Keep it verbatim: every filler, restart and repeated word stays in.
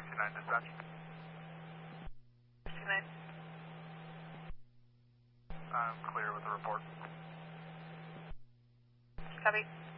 sixty-nine dispatch. sixty-nine. I'm clear with the report. Copy.